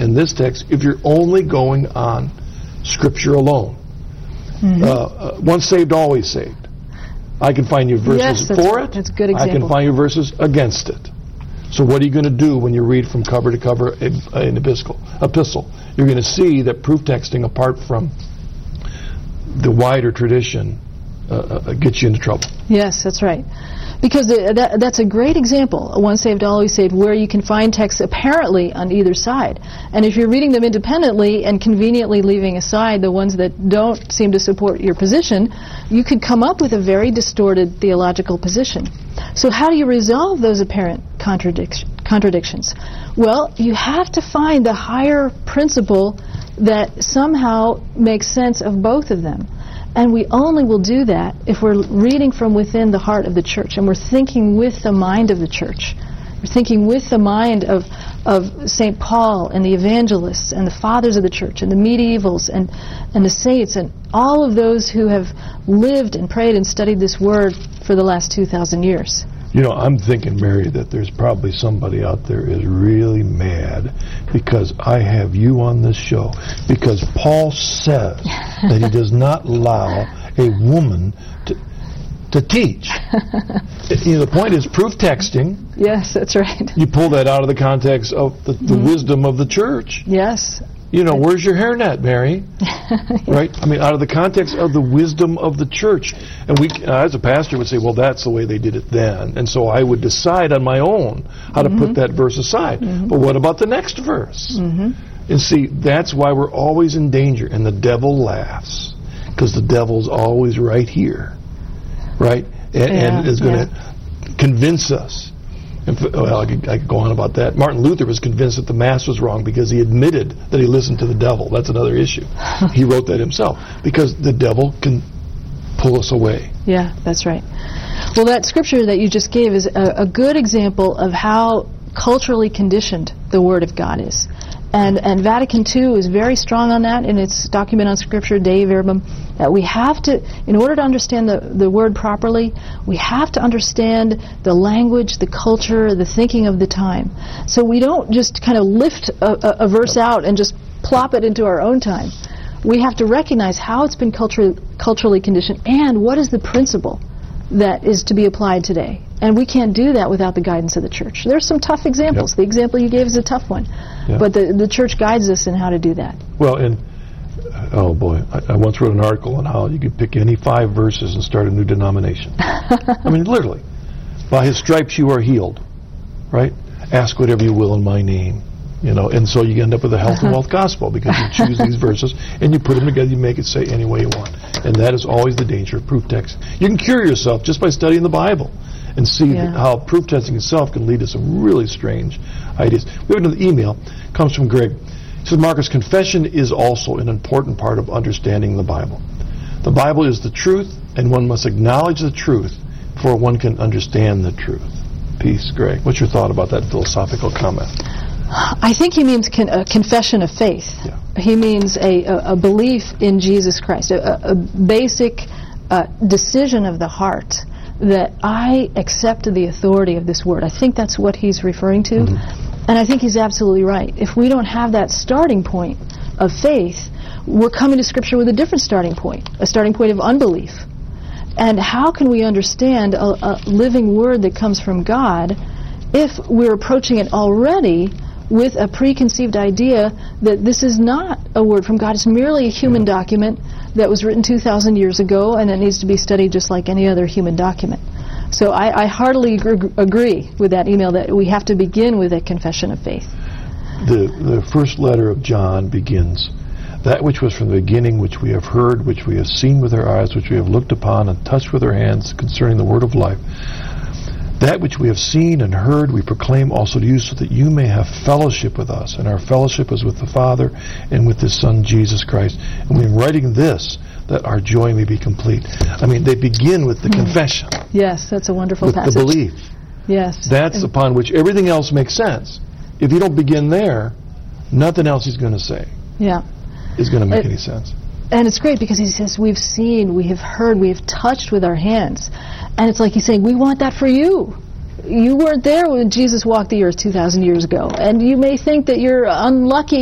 in this text if you're only going on Scripture alone. Once saved, always saved. I can find you verses for it. That's a good example. I can find you verses against it. So what are you going to do when you read from cover to cover an epistle? You're going to see that proof texting, apart from the wider tradition, gets you into trouble. Yes, that's right. Because that's a great example, once saved, always saved, where you can find texts apparently on either side. And if you're reading them independently and conveniently leaving aside the ones that don't seem to support your position, you could come up with a very distorted theological position. So how do you resolve those apparent contradictions? Well, you have to find the higher principle that somehow makes sense of both of them. And we only will do that if we're reading from within the heart of the church and we're thinking with the mind of the church. We're thinking with the mind of St. Paul and the evangelists and the fathers of the church and the medievals and the saints and all of those who have lived and prayed and studied this word for the last 2,000 years. You know, I'm thinking, Mary, that there's probably somebody out there is really mad because I have you on this show. Because Paul says that he does not allow a woman to teach. You know, the point is proof texting. Yes, that's right. You pull that out of the context of the wisdom of the church. Yes. You know, where's your hairnet, Mary? Right? I mean, out of the context of the wisdom of the church. And we, as a pastor, would say, well, that's the way they did it then. And so I would decide on my own how to put that verse aside. But what about the next verse? And see, that's why we're always in danger. And the devil laughs. Because the devil's always right here. Right? And is going to convince us. Well, I could go on about that. Martin Luther was convinced that the Mass was wrong because he admitted that he listened to the devil. That's another issue. He wrote that himself. Because the devil can pull us away. Yeah, that's right. Well, that scripture that you just gave is a good example of how culturally conditioned the Word of God is. And Vatican II is very strong on that in its document on Scripture, Dei Verbum, that we have to, in order to understand the Word properly, we have to understand the language, the culture, the thinking of the time. So we don't just kind of lift a verse out and just plop it into our own time. We have to recognize how it's been culturally conditioned and what is the principle that is to be applied today. And we can't do that without the guidance of the church. There's some tough examples. The example you gave is a tough one. But the church guides us in how to do that. Well, and, oh boy, I once wrote an article on how you could pick any 5 verses and start a new denomination. I mean, literally. By his stripes you are healed. Right? Ask whatever you will in my name. You know, and so you end up with a health and wealth gospel because you choose these verses and you put them together, you make it say any way you want. And that is always the danger of proof text. You can cure yourself just by studying the Bible and see how proof testing itself can lead to some really strange ideas. We have another email. It comes from Greg. He says, Marcus, confession is also an important part of understanding the Bible. The Bible is the truth, and one must acknowledge the truth before one can understand the truth. Peace, Greg. What's your thought about that philosophical comment? I think he means a confession of faith. He means a belief in Jesus Christ, a basic decision of the heart that I accept the authority of this word. I think that's what he's referring to. And I think he's absolutely right. If we don't have that starting point of faith, we're coming to Scripture with a different starting point, a starting point of unbelief. And how can we understand a living word that comes from God if we're approaching it already with a preconceived idea that this is not a word from God, it's merely a human document that was written 2,000 years ago and it needs to be studied just like any other human document. So I heartily agree with that email that we have to begin with a confession of faith. The first letter of John begins, that which was from the beginning, which we have heard, which we have seen with our eyes, which we have looked upon and touched with our hands concerning the word of life. That which we have seen and heard we proclaim also to you, so that you may have fellowship with us. And our fellowship is with the Father and with His Son, Jesus Christ. And we are writing this, that our joy may be complete. I mean, they begin with the confession. Yes, that's a wonderful passage. With the belief. Yes. That's upon which everything else makes sense. If you don't begin there, nothing else he's going to say is going to make any sense. And it's great because he says, we've seen, we have heard, we have touched with our hands. And it's like he's saying, we want that for you. You weren't there when Jesus walked the earth 2,000 years ago. And you may think that you're unlucky